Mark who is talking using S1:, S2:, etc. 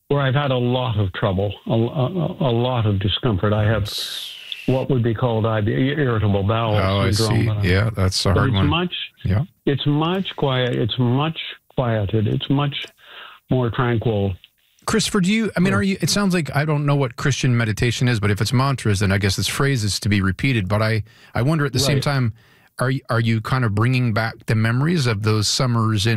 S1: where I've had a lot of trouble, a lot of discomfort. I have what would be called irritable bowel syndrome.
S2: I see. Yeah, that's a hard one.
S1: It's much quiet. It's much quieted. It's much more tranquil.
S2: Christopher, it sounds like, I don't know what Christian meditation is, but if it's mantras, then I guess it's phrases to be repeated. But I wonder at the same time, are you kind of bringing back the memories of those summers in